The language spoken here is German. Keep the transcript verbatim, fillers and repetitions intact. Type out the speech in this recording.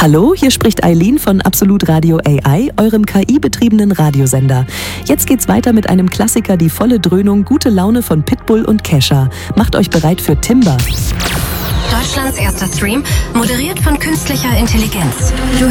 Hallo, hier spricht Eileen von Absolut Radio A I, eurem K I-betriebenen Radiosender. Jetzt geht's weiter mit einem Klassiker, die volle Dröhnung, gute Laune von Pitbull und Kesha. Macht euch bereit für Timber. Deutschlands erster Stream, moderiert von künstlicher Intelligenz. Du